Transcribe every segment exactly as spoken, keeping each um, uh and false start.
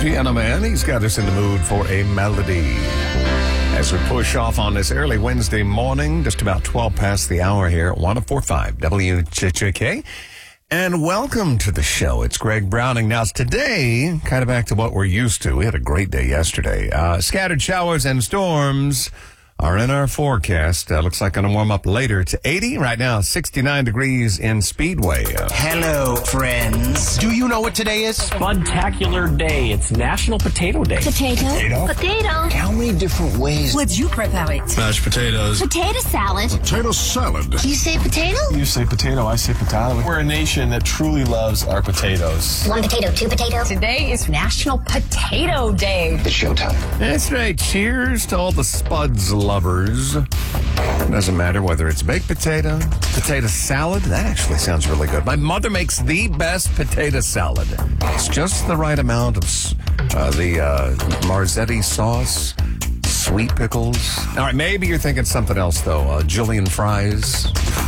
Piano Man, he's got us in the mood for a melody. As we push off on this early Wednesday morning, just about twelve past the hour here at one oh four point five W J J K. And welcome to the show. It's Greg Browning. Now, today, kind of back to what we're used to. We had a great day yesterday. Uh, scattered showers and storms are in our forecast. Uh, looks like going to warm up later to eighty. Right now, sixty-nine degrees in Speedway. Uh, Hello, friends. Do you know what today is? Spudtacular day. It's National Potato Day. Potato. Potato. Potato. How many different ways would you prepare it? Mashed potatoes. Potato salad. Potato salad. You say potato? You say potato, I say potato. We're a nation that truly loves our potatoes. One potato, two potatoes. Today is National Potato Day. It's showtime. That's right. Cheers to all the Spuds lovers. Doesn't matter whether it's baked potato, potato salad. That actually sounds really good. My mother makes the best potato salad. It's just the right amount of uh, the uh, Marzetti sauce, sweet pickles. All right, maybe you're thinking something else, though. Uh, Julian fries.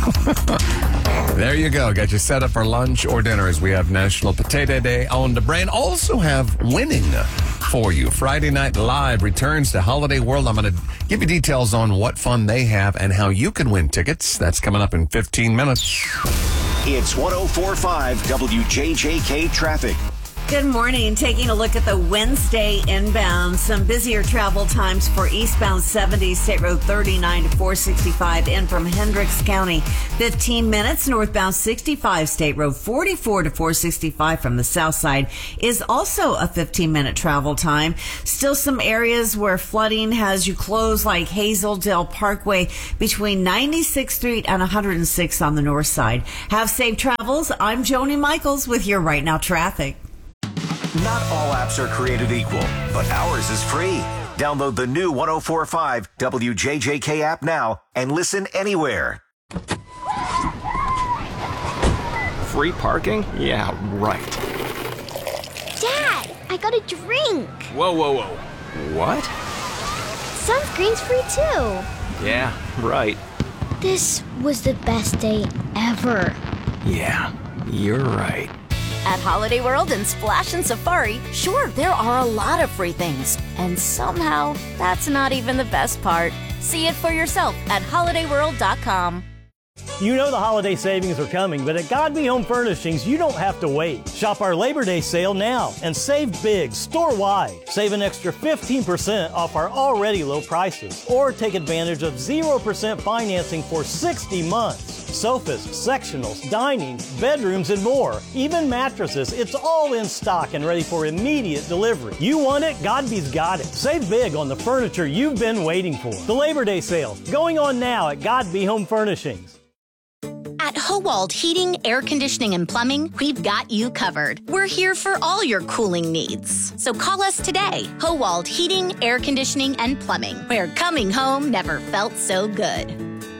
There you go. Got you set up for lunch or dinner as we have National Potato Day on the brain. Also have winning for you. Friday Night Live returns to Holiday World. I'm going to give you details on what fun they have and how you can win tickets. That's coming up in fifteen minutes. It's one oh four point five W J J K traffic. Good morning. Taking a look at the Wednesday inbound. Some busier travel times for eastbound seventy, State Road thirty-nine to four sixty-five in from Hendricks County. fifteen minutes. Northbound sixty-five, State Road forty-four to four sixty-five from the south side is also a fifteen minute travel time. Still some areas where flooding has you closed, like Hazeldale Parkway between ninety-sixth Street and one hundred sixth on the north side. Have safe travels. I'm Joni Michaels with your Right Now traffic. Not all apps are created equal, but ours is free. Download the new one oh four point five W J J K app now and listen anywhere. Free parking? Yeah, right. Dad, I got a drink. Whoa, whoa, whoa. What? Sunscreen's free too. Yeah, right. This was the best day ever. Yeah, you're right. At Holiday World and Splash and Safari, sure, there are a lot of free things. And somehow, that's not even the best part. See it for yourself at holiday world dot com. You know the holiday savings are coming, but at Godby Home Furnishings, you don't have to wait. Shop our Labor Day sale now and save big store-wide. Save an extra fifteen percent off our already low prices. Or take advantage of zero percent financing for sixty months. Sofas, sectionals, dining, bedrooms, and more. Even mattresses, it's all in stock and ready for immediate delivery. You want it? Godby's got it. Save big on the furniture you've been waiting for. The Labor Day sale, going on now at Godby Home Furnishings. At Howald Heating, Air Conditioning, and Plumbing, we've got you covered. We're here for all your cooling needs. So call us today. Howald Heating, Air Conditioning, and Plumbing, where coming home never felt so good.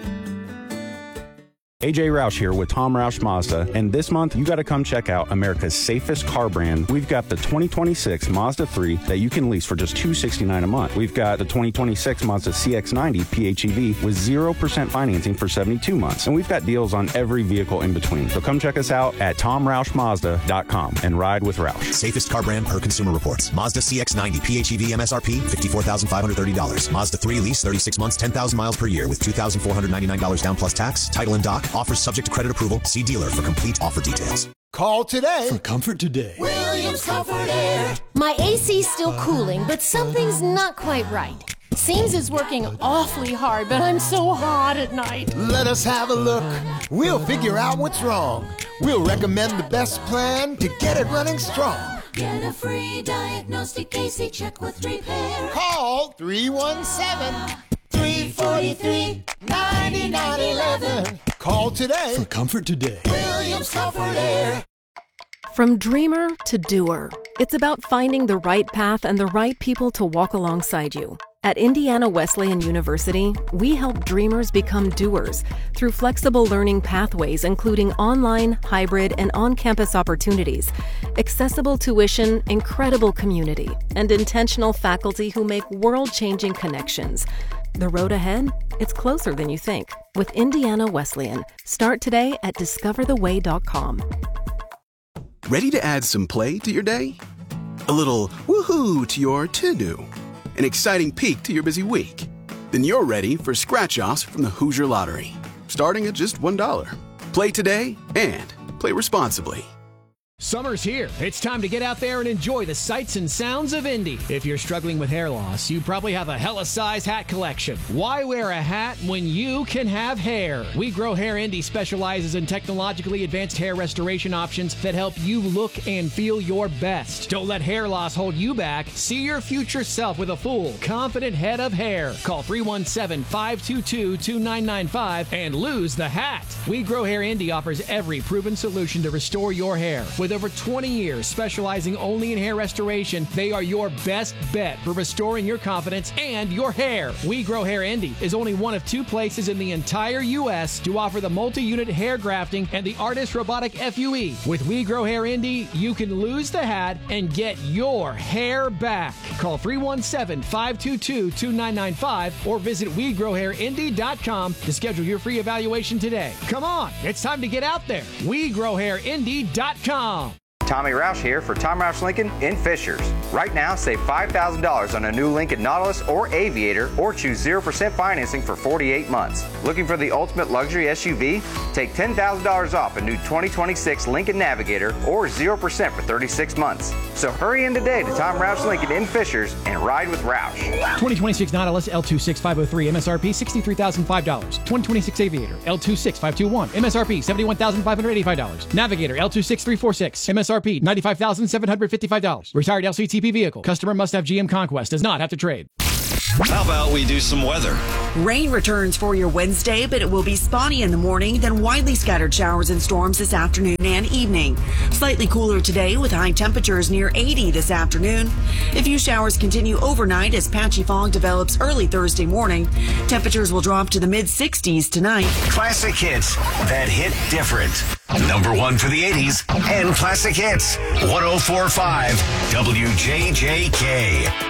A J Roush here with Tom Roush Mazda, and this month you got to come check out America's safest car brand. We've got the twenty twenty-six Mazda three that you can lease for just two hundred sixty-nine dollars a month. We've got the twenty twenty-six Mazda C X ninety P H E V with zero percent financing for seventy-two months, and we've got deals on every vehicle in between. So come check us out at tom roush mazda dot com and ride with Roush. Safest car brand per Consumer Reports. Mazda C X ninety P H E V M S R P fifty-four thousand five hundred thirty dollars. Mazda three lease thirty-six months, ten thousand miles per year with two thousand four hundred ninety-nine dollars down plus tax. Title and dock. Offers subject to credit approval. See dealer for complete offer details. Call today for Comfort Today. Williams Comfort Air. My A C's still cooling, but something's not quite right. Seems it's working awfully hard, but I'm so hot at night. Let us have a look. We'll figure out what's wrong. We'll recommend the best plan to get it running strong. Get a free diagnostic A C check with repair. Call three one seven, three four three, nine nine one one. Call today for Comfort Today. Williams Comfort Air. From dreamer to doer, it's about finding the right path and the right people to walk alongside you. At Indiana Wesleyan University, we help dreamers become doers through flexible learning pathways, including online, hybrid, and on-campus opportunities, accessible tuition, incredible community, and intentional faculty who make world-changing connections. The road ahead? It's closer than you think. With Indiana Wesleyan. Start today at discover the way dot com. Ready to add some play to your day? a little woohoo to your to-do, an exciting peak to your busy week. Then you're ready for scratch-offs from the Hoosier Lottery, starting at just one dollar. Play today and play responsibly. Summer's here. It's time to get out there and enjoy the sights and sounds of Indy. If you're struggling with hair loss, you probably have a hella size hat collection. Why wear a hat when you can have hair? We Grow Hair Indy specializes in technologically advanced hair restoration options that help you look and feel your best. Don't let hair loss hold you back. See your future self with a full, confident head of hair. Call three one seven, five two two, two nine nine five and lose the hat. We Grow Hair Indy offers every proven solution to restore your hair. With over twenty years specializing only in hair restoration, they are your best bet for restoring your confidence and your hair. We Grow Hair Indy is only one of two places in the entire U S to offer the multi-unit hair grafting and the Artist Robotic F U E. With We Grow Hair Indy, you can lose the hat and get your hair back. Call three one seven, five two two, two nine nine five or visit we grow hair indy dot com to schedule your free evaluation today. Come on, it's time to get out there. we grow hair indy dot com. Tommy Roush here for Tom Roush Lincoln in Fishers. Right now, save five thousand dollars on a new Lincoln Nautilus or Aviator, or choose zero percent financing for forty-eight months. Looking for the ultimate luxury S U V? Take ten thousand dollars off a new twenty twenty-six Lincoln Navigator, or zero percent for thirty-six months. So hurry in today to Tom Roush Lincoln in Fishers and ride with Roush. twenty twenty-six Nautilus L two six five oh three, M S R P sixty-three thousand five dollars. twenty twenty-six Aviator L two six five two one, M S R P seventy-one thousand five hundred eighty-five dollars. Navigator L two six three four six, M S R P ninety-five thousand seven hundred fifty-five dollars. Retired L C T P vehicle. Customer must have G M Conquest. Does not have to trade. How about we do some weather? Rain returns for your Wednesday, but it will be spotty in the morning, then widely scattered showers and storms this afternoon and evening. Slightly cooler today with high temperatures near eighty this afternoon. A few showers continue overnight as patchy fog develops early Thursday morning. Temperatures will drop to the mid sixties tonight. Classic hits that hit different. Number one for the eighties and classic hits. one oh four point five W J J K.